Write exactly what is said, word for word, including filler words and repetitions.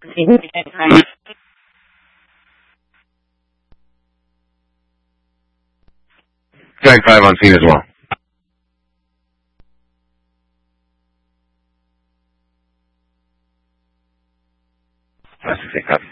Drag five on scene as well. That's a take up.